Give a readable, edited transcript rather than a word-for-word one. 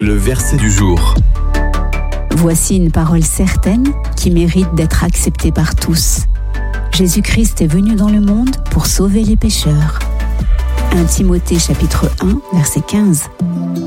Le verset du jour. Voici une parole certaine qui mérite d'être acceptée par tous. Jésus-Christ est venu dans le monde pour sauver les pécheurs. 1 Timothée chapitre 1, verset 15.